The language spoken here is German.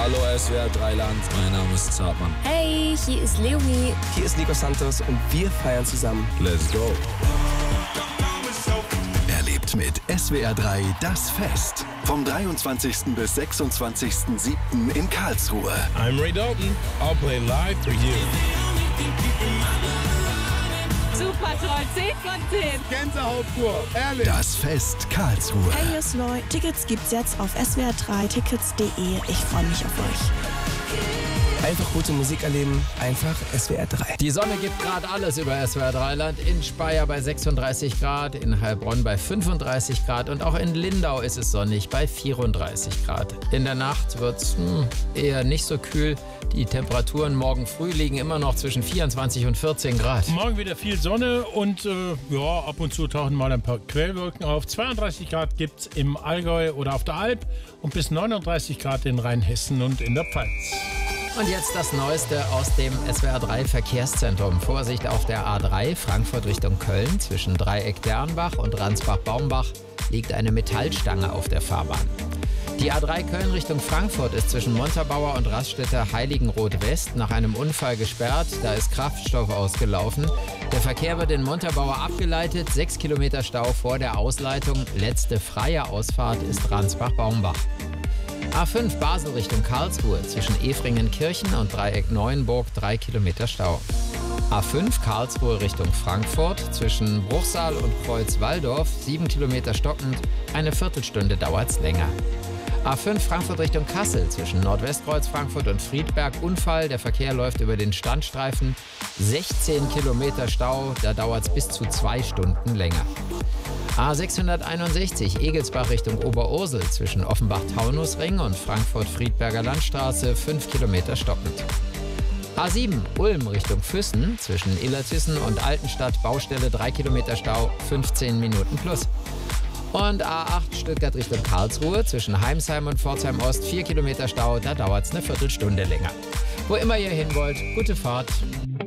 Hallo SWR 3 Land, mein Name ist Zartmann. Hey, hier ist Leonie. Hier ist Nico Santos und wir feiern zusammen. Let's go! Erlebt mit SWR 3 das Fest. Vom 23. bis 26.07. in Karlsruhe. I'm Ray Dalton. I'll play live for you. Super toll, 10 von 10. Gänsehaut pur, ehrlich. Das Fest Karlsruhe. Hey, hier ist Loy. Tickets gibt's jetzt auf swr3tickets.de. Ich freue mich auf euch. Einfach gute Musik erleben, einfach SWR 3. Die Sonne gibt gerade alles über SWR 3 Land. In Speyer bei 36 Grad, in Heilbronn bei 35 Grad und auch in Lindau ist es sonnig bei 34 Grad. In der Nacht wird es eher nicht so kühl. Die Temperaturen morgen früh liegen immer noch zwischen 24 und 14 Grad. Morgen wieder viel Sonne und ab und zu tauchen mal ein paar Quellwolken auf. 32 Grad gibt es im Allgäu oder auf der Alp und bis 39 Grad in Rheinhessen und in der Pfalz. Und jetzt das Neueste aus dem SWR 3 Verkehrszentrum. Vorsicht auf der A3 Frankfurt Richtung Köln. Zwischen Dreieck Dernbach und Ransbach-Baumbach liegt eine Metallstange auf der Fahrbahn. Die A3 Köln Richtung Frankfurt ist zwischen Montabaur und Raststätter Heiligenroth West nach einem Unfall gesperrt. Da ist Kraftstoff ausgelaufen. Der Verkehr wird in Montabaur abgeleitet. 6 Kilometer Stau vor der Ausleitung. Letzte freie Ausfahrt ist Ransbach-Baumbach. A5 Basel Richtung Karlsruhe zwischen Efringen-Kirchen und Dreieck Neuenburg 3 Kilometer Stau. A5 Karlsruhe Richtung Frankfurt zwischen Bruchsal und Kreuz-Walldorf 7 Kilometer stockend, eine Viertelstunde dauert's länger. A5 Frankfurt Richtung Kassel zwischen Nordwestkreuz Frankfurt und Friedberg Unfall, der Verkehr läuft über den Standstreifen, 16 Kilometer Stau, da dauert's bis zu 2 Stunden länger. A661 Egelsbach Richtung Oberursel zwischen Offenbach-Taunusring und Frankfurt-Friedberger Landstraße 5 Kilometer stockend. A7 Ulm Richtung Füssen zwischen Illertissen und Altenstadt Baustelle 3 Kilometer Stau 15 Minuten plus. Und A8 Stuttgart Richtung Karlsruhe zwischen Heimsheim und Pforzheim Ost 4 Kilometer Stau, da dauert es eine Viertelstunde länger. Wo immer ihr hin wollt, gute Fahrt.